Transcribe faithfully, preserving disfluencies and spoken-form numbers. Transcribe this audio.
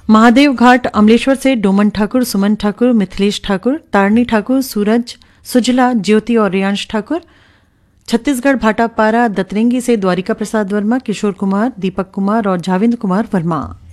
महादेव घाट अमलेश्वर से डोमन ठाकुर, सुमन ठाकुर, मिथिलेश ठाकुर, तारणी ठाकुर, सूरज, सुजला, ज्योति और रियांश ठाकुर। छत्तीसगढ़ भाटापारा दतरेंगी से द्वारिका प्रसाद वर्मा, किशोर कुमार, दीपक कुमार और जाविंद्र कुमार वर्मा।